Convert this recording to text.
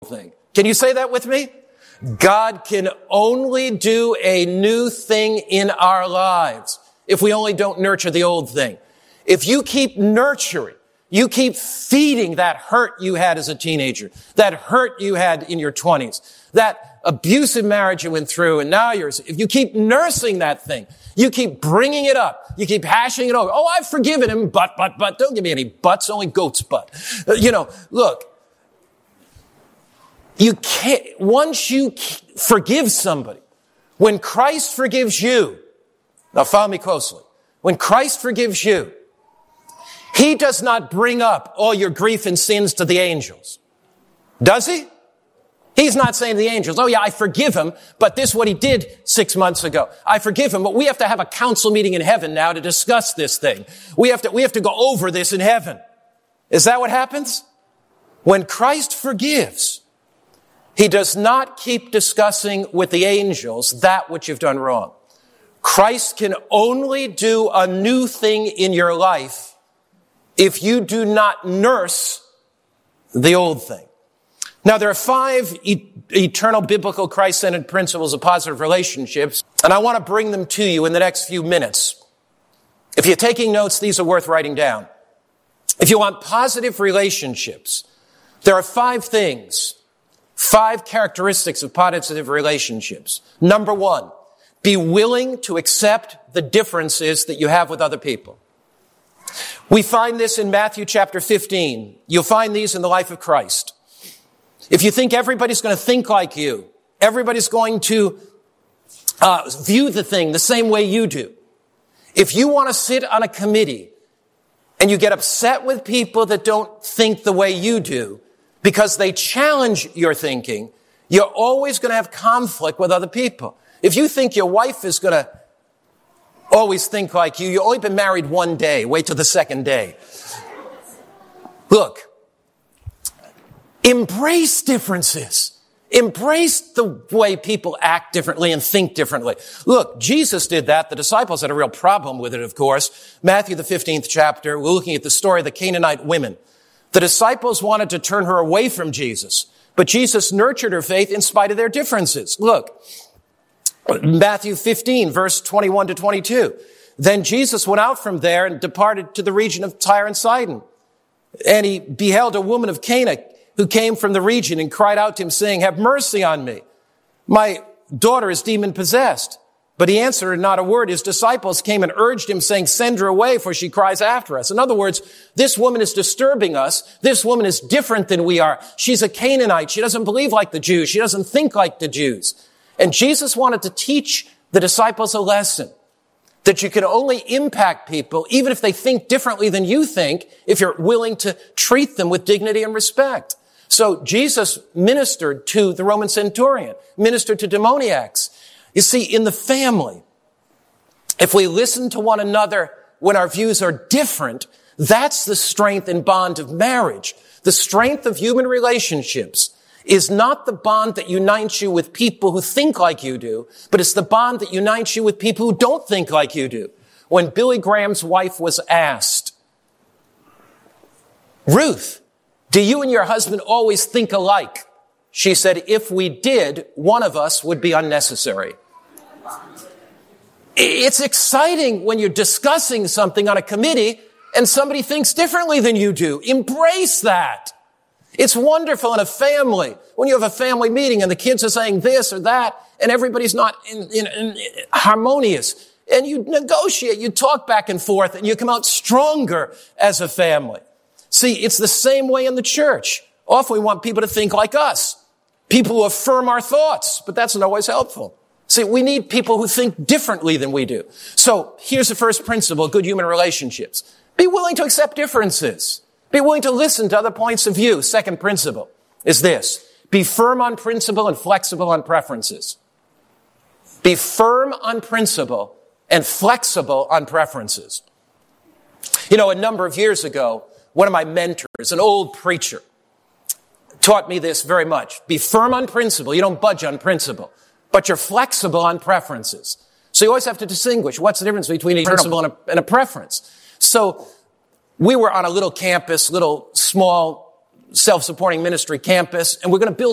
thing. Can you say that with me? God can only do a new thing in our lives if we only don't nurture the old thing. If you keep nurturing, you keep feeding that hurt you had as a teenager, that hurt you had in your 20s, that abusive marriage you went through, and now if you keep nursing that thing, you keep bringing it up, you keep hashing it over. Oh, I've forgiven him, but. Don't give me any buts, only goat's butt. Look, you can't, once you forgive somebody, when Christ forgives you, now follow me closely, when Christ forgives you, He does not bring up all your grief and sins to the angels. Does He? He's not saying to the angels, oh yeah, I forgive him, but this is what he did 6 months ago. I forgive him, but we have to have a council meeting in heaven now to discuss this thing. We have to go over this in heaven. Is that what happens? When Christ forgives, He does not keep discussing with the angels that which you've done wrong. Christ can only do a new thing in your life if you do not nurse the old thing. Now, there are 5 eternal biblical Christ-centered principles of positive relationships, and I want to bring them to you in the next few minutes. If you're taking notes, these are worth writing down. If you want positive relationships, there are 5 things, 5 characteristics of positive relationships. Number 1, be willing to accept the differences that you have with other people. We find this in Matthew chapter 15. You'll find these in the life of Christ. If you think everybody's going to think like you, everybody's going to view the thing the same way you do. If you want to sit on a committee and you get upset with people that don't think the way you do because they challenge your thinking, you're always going to have conflict with other people. If you think your wife is going to always think like you, you've only been married 1 day. Wait till the second day. Look, embrace differences. Embrace the way people act differently and think differently. Look, Jesus did that. The disciples had a real problem with it, of course. Matthew, the 15th chapter, we're looking at the story of the Canaanite women. The disciples wanted to turn her away from Jesus, but Jesus nurtured her faith in spite of their differences. Look, Matthew 15, verse 21 to 22. Then Jesus went out from there and departed to the region of Tyre and Sidon. And he beheld a woman of Canaan who came from the region and cried out to him, saying, have mercy on me. My daughter is demon-possessed. But he answered not a word. His disciples came and urged him, saying, send her away, for she cries after us. In other words, this woman is disturbing us. This woman is different than we are. She's a Canaanite. She doesn't believe like the Jews. She doesn't think like the Jews. And Jesus wanted to teach the disciples a lesson that you can only impact people, even if they think differently than you think, if you're willing to treat them with dignity and respect. So Jesus ministered to the Roman centurion, ministered to demoniacs. You see, in the family, if we listen to one another when our views are different, that's the strength and bond of marriage. The strength of human relationships is not the bond that unites you with people who think like you do, but it's the bond that unites you with people who don't think like you do. When Billy Graham's wife was asked, Ruth, do you and your husband always think alike? She said, if we did, one of us would be unnecessary. It's exciting when you're discussing something on a committee and somebody thinks differently than you do. Embrace that. It's wonderful in a family when you have a family meeting and the kids are saying this or that and everybody's not in harmonious. And you negotiate, you talk back and forth, and you come out stronger as a family. See, it's the same way in the church. Often we want people to think like us, people who affirm our thoughts, but that's not always helpful. See, we need people who think differently than we do. So here's the first principle of good human relationships. Be willing to accept differences. Be willing to listen to other points of view. Second principle is this. Be firm on principle and flexible on preferences. Be firm on principle and flexible on preferences. You know, a number of years ago, one of my mentors, an old preacher, taught me this very much. Be firm on principle. You don't budge on principle, but you're flexible on preferences. So you always have to distinguish what's the difference between a principle and a preference. So we were on a little campus, little small self-supporting ministry campus, and we're going to build